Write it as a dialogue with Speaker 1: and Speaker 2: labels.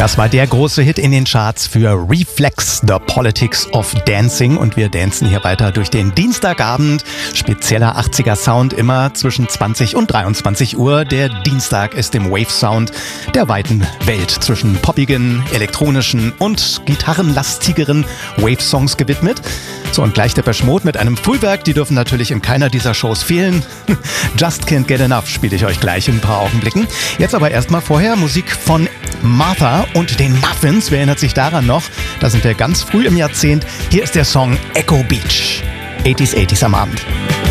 Speaker 1: Das war der große Hit in den Charts für Reflex, The Politics of Dancing. Und wir dancen hier weiter durch den Dienstagabend. Spezieller 80er Sound immer zwischen 20 und 23 Uhr. Der Dienstag ist dem Wave-Sound der weiten Welt zwischen poppigen, elektronischen und gitarrenlastigeren Wave-Songs gewidmet. So, und gleich Depeche Mode mit einem Fullwerk. Die dürfen natürlich in keiner dieser Shows fehlen. Just Can't Get Enough spiele ich euch gleich in ein paar Augenblicken. Jetzt aber erstmal vorher Musik von Martha und den Muffins. Wer erinnert sich daran noch? Da sind wir ganz früh im Jahrzehnt. Hier ist der Song Echo Beach. 80s am Abend.